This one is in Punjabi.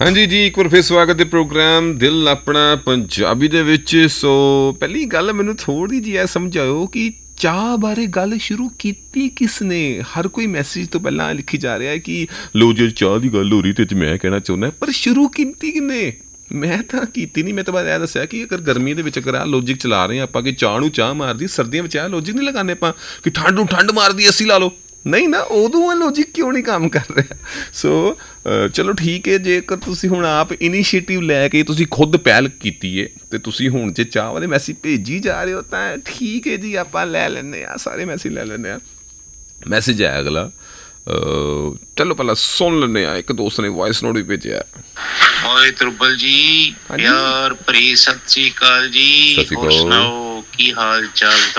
ਹਾਂਜੀ ਜੀ, ਇੱਕ ਵਾਰ ਫਿਰ ਸਵਾਗਤ ਹੈ ਪ੍ਰੋਗਰਾਮ ਦਿਲ ਆਪਣਾ ਪੰਜਾਬੀ ਦੇ ਵਿੱਚ। ਸੋ ਪਹਿਲੀ ਗੱਲ ਮੈਨੂੰ ਥੋੜ੍ਹੀ ਜਿਹੀ ਇਹ ਸਮਝਾਓ ਕਿ ਚਾਹ ਬਾਰੇ ਗੱਲ ਸ਼ੁਰੂ ਕੀਤੀ ਕਿਸ ਨੇ? ਹਰ ਕੋਈ ਮੈਸੇਜ ਤੋਂ ਪਹਿਲਾਂ ਲਿਖੀ ਜਾ ਰਿਹਾ ਹੈ ਕਿ ਲੋ ਜੇ ਚਾਹ ਦੀ ਗੱਲ ਹੋ ਰਹੀ ਤੇ ਮੈਂ ਕਹਿਣਾ ਚਾਹੁੰਦਾ, ਪਰ ਸ਼ੁਰੂ ਕੀਤੀ ਕਿੰਨੇ? ਮੈਂ ਤਾਂ ਕੀਤੀ ਨਹੀਂ। ਮੈਂ ਤਾਂ ਬਸ ਇਹ ਦੱਸਿਆ ਕਿ ਅਗਰ ਗਰਮੀ ਦੇ ਵਿੱਚ ਅਗਰ ਆਹ ਲੋਜਿਕ ਚਲਾ ਰਹੇ ਹਾਂ ਆਪਾਂ ਕਿ ਚਾਹ ਨੂੰ ਚਾਹ ਮਾਰਦੀ, ਸਰਦੀਆਂ ਵਿੱਚ ਆਹ ਲੋਜਿਕ ਨਹੀਂ ਲਗਾਉਂਦੇ ਆਪਾਂ ਕਿ ਠੰਡ ਨੂੰ ਠੰਡ ਮਾਰਦੀ ਅਸੀਂ ਲਾ ਲਓ। ਨਹੀਂ ਨਾ, ਉਦੋਂ ਇਹ ਲੋਜਿਕ ਕਿਉਂ ਨਹੀਂ ਕੰਮ ਕਰ ਰਿਹਾ? ਸੋ ਚਲੋ ਠੀਕ ਹੈ, ਜੇਕਰ ਤੁਸੀਂ ਹੁਣ ਆਪ ਇਨੀਸ਼ੀਏਟਿਵ ਲੈ ਕੇ ਤੁਸੀਂ ਖੁਦ ਪਹਿਲ ਕੀਤੀ ਹੈ ਅਤੇ ਤੁਸੀਂ ਹੁਣ ਜੇ ਚਾਹ ਵਾਲੇ ਮੈਸੇਜ ਭੇਜੀ ਜਾ ਰਹੇ ਹੋ ਤਾਂ ਠੀਕ ਹੈ ਜੀ, ਆਪਾਂ ਲੈ ਲੈਂਦੇ ਹਾਂ, ਸਾਰੇ ਮੈਸੇਜ ਲੈ ਲੈਂਦੇ ਹਾਂ। ਮੈਸੇਜ ਆਇਆ ਅਗਲਾ, ਚਲੋ ਪਹਿਲਾਂ ਸੁਣ ਲੈਂਦੇ ਹਾਂ। ਇੱਕ ਦੋਸਤ ਨੇ ਵੋਇਸ ਨੋਟ ਵੀ ਭੇਜਿਆ। ਓਏ ਤਰੁੱਬਲ ਜੀ, ਪਿਆਰ ਭਰੀ ਸਤਿ ਸ੍ਰੀ ਅਕਾਲ ਜੀ। ਹੋਰ ਸੁਣਾਓ, ਕੀ ਹਾਲ ਚਾਲ